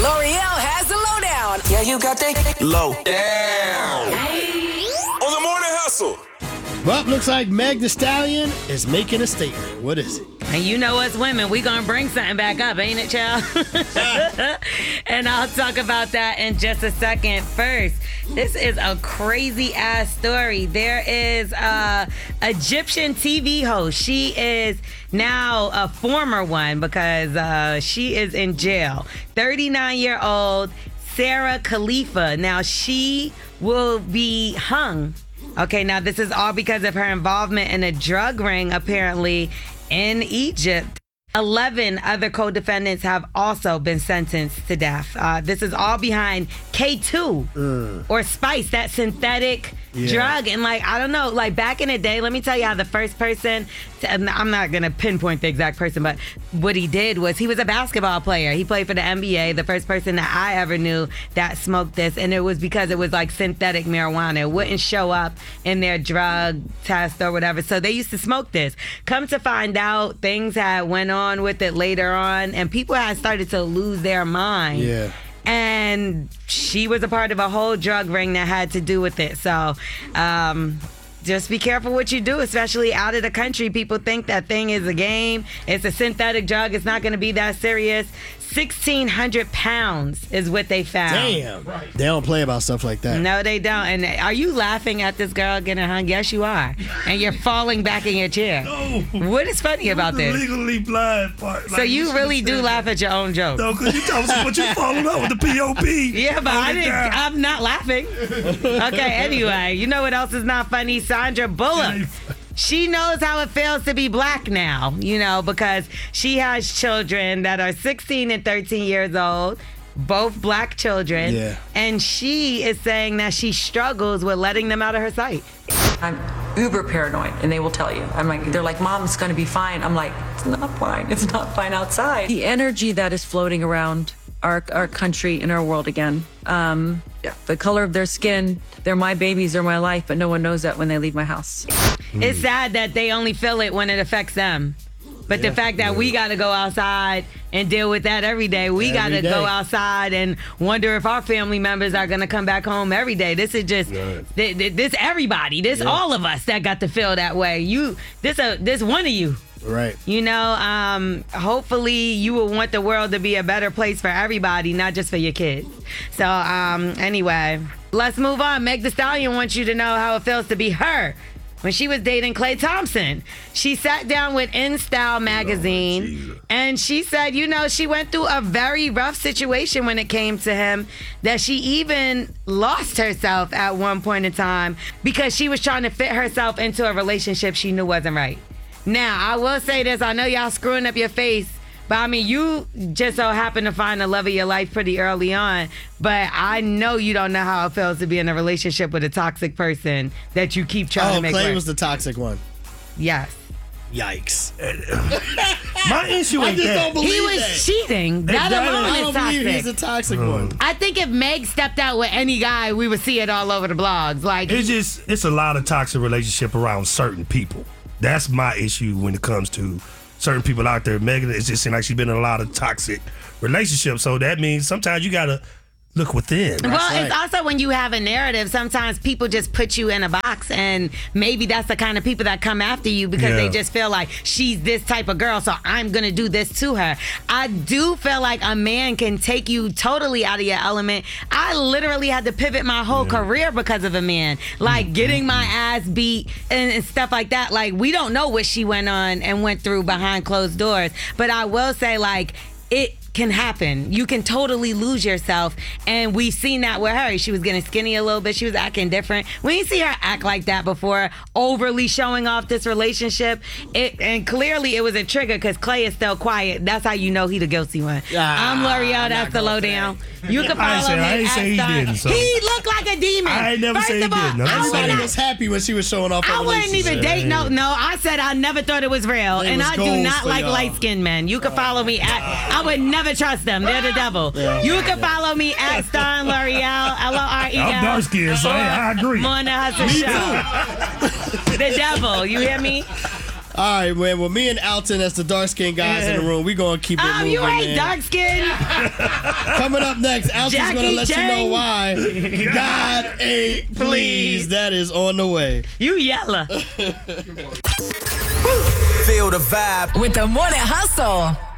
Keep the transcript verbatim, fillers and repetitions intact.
L'Oreal has the lowdown. Yeah, you got the low down. On the morning hustle. Well, looks like Meg Thee Stallion is making a statement. What is it? And you know us women, we gonna bring something back up, ain't it, child? And I'll talk about that in just a second. First, this is a crazy ass story. There is a Egyptian T V host. She is now a former one because uh, she is in jail. thirty-nine-year-old Sarah Khalifa. Now she will be hung. Okay, now this is all because of her involvement in a drug ring, apparently, in Egypt. eleven other co-defendants have also been sentenced to death. Uh, this is all behind K two uh. or Spice, that synthetic yeah. drug. And like, I don't know, like back in the day, let me tell you how the first person, to, I'm not going to pinpoint the exact person, but what he did was he was a basketball player. He played for the N B A, the first person that I ever knew that smoked this. And it was because it was like synthetic marijuana. It wouldn't show up in their drug test or whatever. So they used to smoke this. Come to find out, things had went on with it later on, and people had started to lose their mind. Yeah. And she was a part of a whole drug ring that had to do with it. So, um, just be careful what you do, especially out of the country. People think that thing is a game. It's a synthetic drug. It's not going to be that serious. sixteen hundred pounds is what they found. Damn. Right. They don't play about stuff like that. No, they don't. And are you laughing at this girl getting hung? Yes, you are. And you're falling back in your chair. No. What is funny about the this? Legally blind part. So like, you, you really do laugh at your own joke. No, because you talking about you falling out with the P O P. Yeah, but I didn't. Down. I'm not laughing. Okay, anyway, you know what else is not funny? Sandra Bullock. She knows how it feels to be black now, you know, because she has children that are sixteen and thirteen years old, both black children. Yeah. And she is saying that she struggles with letting them out of her sight. I'm uber paranoid, and they will tell you. I'm like, they're like, Mom, it's going to be fine. I'm like, it's not fine. It's not fine outside. The energy that is floating around our our country and our world again. Um, yeah. The color of their skin, they're my babies, they're my life, but no one knows that when they leave my house. Mm. It's sad that they only feel it when it affects them. But yeah, the fact that yeah. we got to go outside and deal with that every day. We got to go outside and wonder if our family members are going to come back home every day. This is just, right. th- th- this everybody, this yeah. all of us that got to feel that way. You, this, uh, this one of you. Right. You know, um, hopefully you will want the world to be a better place for everybody, not just for your kids. So, um, anyway, let's move on. Meg Thee Stallion wants you to know how it feels to be her. When she was dating Klay Thompson, she sat down with In Style magazine, oh, and she said, you know, she went through a very rough situation when it came to him, that she even lost herself at one point in time because she was trying to fit herself into a relationship she knew wasn't right. Now, I will say this. I know y'all screwing up your face, but I mean, you just so happen to find the love of your life pretty early on. But I know you don't know how it feels to be in a relationship with a toxic person that you keep trying oh, to make Klay work. was the toxic one. Yes. Yikes. My issue ain't I just that. don't believe He was that. cheating. That Exactly. alone I is don't toxic. believe he's a toxic Mm. one. I think if Meg stepped out with any guy, we would see it all over the blogs. Like, It's just, it's a lot of toxic relationship around certain people. That's my issue when it comes to certain people out there. Megan, it just seems like she's been in a lot of toxic relationships. So that means sometimes you got to look within. Well, right. it's also when you have a narrative, sometimes people just put you in a box, and maybe that's the kind of people that come after you because Yeah. they just feel like she's this type of girl, so I'm going to do this to her. I do feel like a man can take you totally out of your element. I literally had to pivot my whole yeah. career because of a man, like mm-hmm. getting my ass beat and, and stuff like that. Like, we don't know what she went on and went through behind closed doors, but I will say, like, it can happen. You can totally lose yourself, and we've seen that with her. She was getting skinny a little bit. She was acting different. We didn't see her act like that before, overly showing off this relationship. It, and clearly it was a trigger because Klay is still quiet. That's how you know he the guilty one. Ah, I'm L'Oreal. That's the lowdown. You can I ain't follow say- me. I ain't at say he Star- didn't, so. He looked like a demon. I ain't never First say he of all, didn't. I'm I just would saying. Everybody not- was happy when she was showing off her I wouldn't even relationship. date. No, no. I said I never thought it was real, It and was I do goals not for like y'all. light skinned men. You can follow me at. I would never trust them. They're the devil. Yeah. You can follow me at Star L'Oreal. L O R E L. I'm dark skinned, so I, I agree. Morning Hustle Show. The devil. You hear me? All right, man. Well, me and Alton, as the dark skinned guys in the room, we gonna keep it Oh, moving. you ain't man. dark skinned. Coming up next, Alton's Jackie gonna let Chang. you know why. God ain't please. That is on the way. You yellow. Feel the vibe With the Morning Hustle.